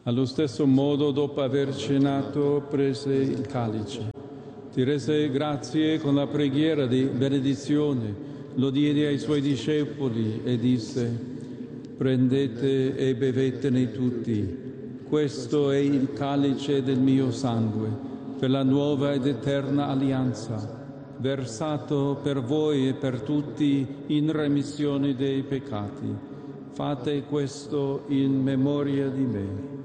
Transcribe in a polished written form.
Allo stesso modo, dopo aver cenato, prese il calice. Ti rese grazie con la preghiera di benedizione, lo diede ai suoi discepoli e disse: prendete e bevetene tutti. Questo è il calice del mio sangue, per la nuova ed eterna alleanza, versato per voi e per tutti in remissione dei peccati. Fate questo in memoria di me.